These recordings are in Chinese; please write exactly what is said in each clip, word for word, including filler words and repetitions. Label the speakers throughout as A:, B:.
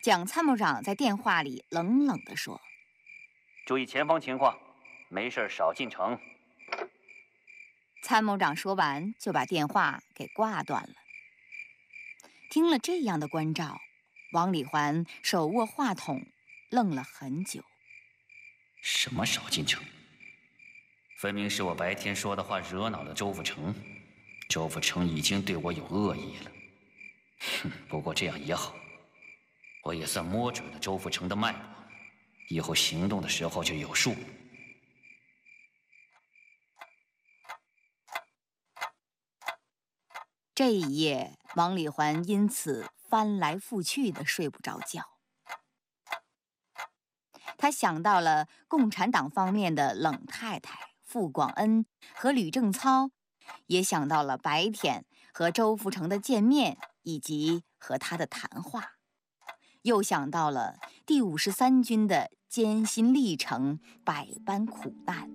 A: 蒋参谋长在电话里冷冷地说：“
B: 注意前方情况，没事少进城。”
A: 参谋长说完就把电话给挂断了。听了这样的关照，王礼环手握话筒，愣了很久。
B: 什么少进城？分明是我白天说的话惹恼了周富成，周富成已经对我有恶意了。哼，不过这样也好，我也算摸准了周富成的脉搏，以后行动的时候就有数了。
A: 这一夜，王礼环因此翻来覆去的睡不着觉。他想到了共产党方面的冷太太傅广恩和吕正操，也想到了白天和周福成的见面以及和他的谈话，又想到了第五十三军的艰辛历程，百般苦难。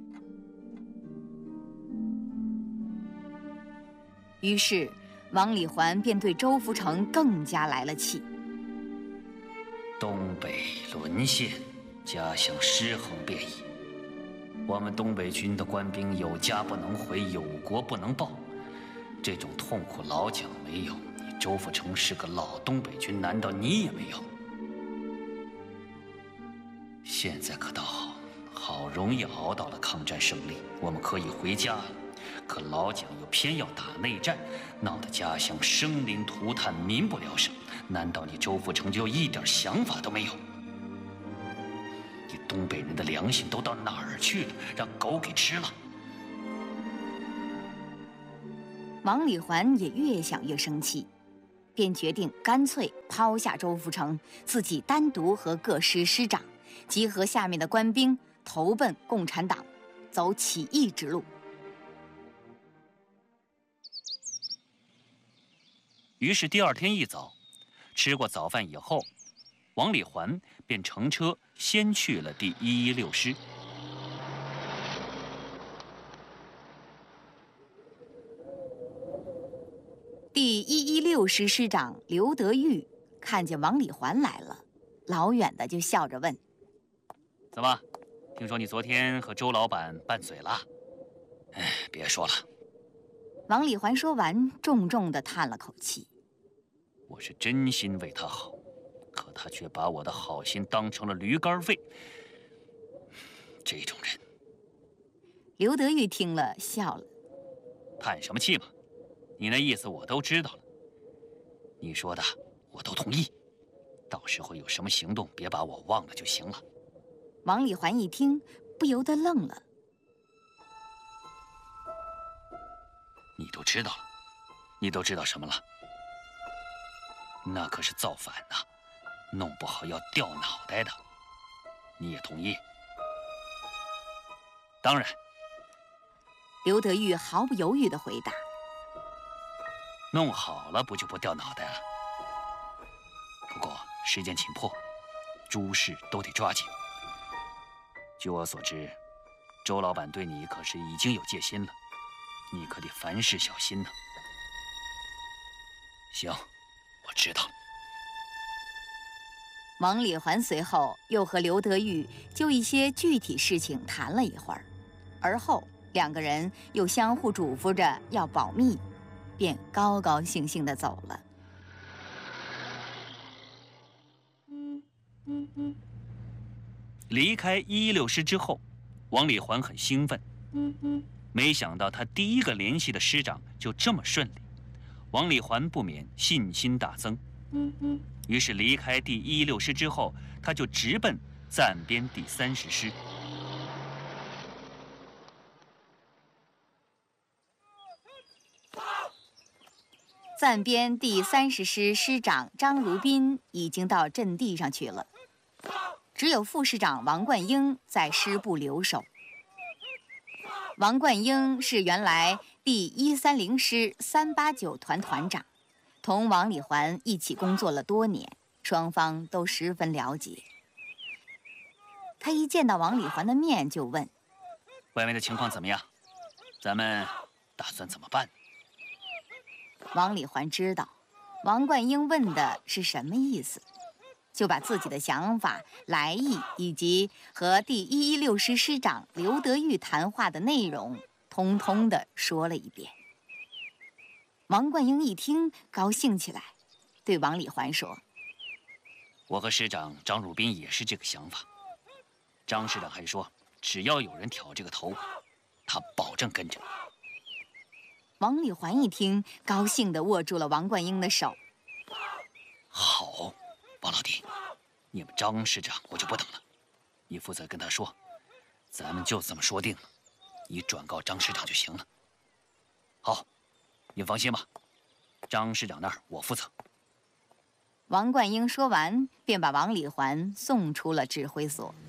A: 于是王礼环便对周福成更加来了气。
B: 东北沦陷，家乡尸横遍野，我们东北军的官兵有家不能回，有国不能报，这种痛苦老蒋没有，你周福成是个老东北军，难道你也没有？现在可倒好，好容易熬到了抗战胜利，我们可以回家了。可老蒋又偏要打内战，闹得家乡生灵涂炭，民不聊生。难道你周福成就一点想法都没有？你东北人的良心都到哪儿去了？让狗给吃了！
A: 王礼环也越想越生气，便决定干脆抛下周福成，自己单独和各师师长集合下面的官兵，投奔共产党，走起义之路。
B: 于是第二天一早，吃过早饭以后，王礼环便乘车先去了第一一六师。
A: 第一一六师师长刘德玉看见王礼环来了，老远的就笑着问：“
B: 怎么，听说你昨天和周老板拌嘴了？哎，别说了。”
A: 王礼环说完，重重地叹了口气。
B: 我是真心为他好，可他却把我的好心当成了驴肝肺。这种人。
A: 刘德玉听了笑了：“
B: 叹什么气嘛？你那意思我都知道了。你说的我都同意，到时候有什么行动，别把我忘了就行了。”
A: 王礼环一听，不由得愣了。
B: 你都知道了？你都知道什么了？那可是造反呐，弄不好要掉脑袋的。你也同意？当然。
A: 刘德玉毫不犹豫地回答：“
B: 弄好了不就不掉脑袋了？不过时间紧迫，诸事都得抓紧。据我所知，周老板对你可是已经有戒心了，你可得凡事小心呐。”行，我知道了。
A: 王礼环随后又和刘德玉就一些具体事情谈了一会儿，而后两个人又相互嘱咐着要保密，便高高兴兴地走了。
B: 离开一一六师之后，王礼环很兴奋，没想到他第一个联系的师长就这么顺利，王礼环不免信心大增。于是离开第一一六师之后，他就直奔暂编第三十师。
A: 暂编第三十师师长张如宾已经到阵地上去了，只有副师长王冠英在师部留守。王冠英是原来第一三零师三八九团团长，同王礼环一起工作了多年，双方都十分了解。他一见到王礼环的面就问：“
B: 外面的情况怎么样？咱们打算怎么办？”
A: 王礼环知道王冠英问的是什么意思， 就把自己的想法、来意以及和第一一六师师长刘德裕谈话的内容，通通的说了一遍。王冠英一听，高兴起来，对王礼环说：“
B: 我和师长张汝彬也是这个想法。张师长还说，只要有人挑这个头，他保证跟着。”
A: 王礼环一听，高兴地握住了王冠英的手。
B: 好，王老弟，你们张师长我就不等了，你负责跟他说，咱们就这么说定了，你转告张师长就行了。好，你放心吧，张师长那儿我负责。
A: 王冠英说完，便把王礼环送出了指挥所。